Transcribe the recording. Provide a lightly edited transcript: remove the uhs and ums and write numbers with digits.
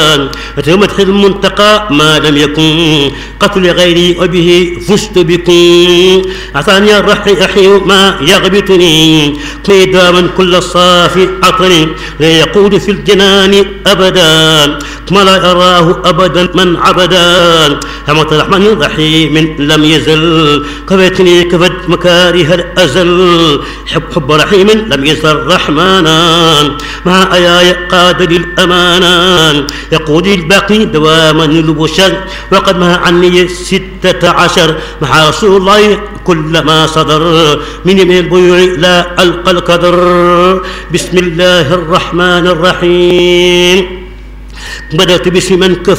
مدح المنتقى ما لم يكن قتل غيري وبه فزت بكم. أعطاني الرحي ما يغبطني قيداما كل الصافي عطني يقود في الجنان أبدا ما لا يراه أبدا من عبدا. حمد الرحمن الرحيم لم يزل كفتني كفت مكاره الأزل حب رحيم لم يزل رحمانا مع آياي قاد للأمانة يقود الباقي دواما البشر وقد ما عني 16 مع رسول الله كلما صدر من البيوع لا ألقى القدر. بسم الله الرحمن الرحيم بدأت باسم من كفى